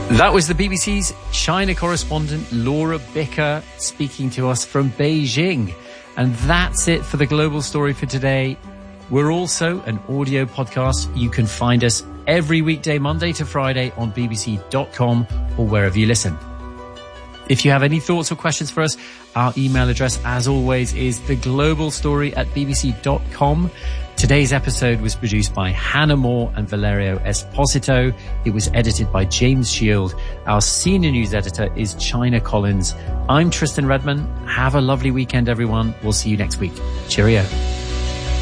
That was the BBC's China correspondent Laura Bicker speaking to us from Beijing. And that's it for the Global Story for today. We're also an audio podcast. You can find us every weekday, Monday to Friday on bbc.com or wherever you listen. If you have any thoughts or questions for us, our email address, as always, is theglobalstory@bbc.com. Today's episode was produced by Hannah Moore and Valerio Esposito. It was edited by James Shield. Our senior news editor is China Collins. I'm Tristan Redman. Have a lovely weekend, everyone. We'll see you next week. Cheerio.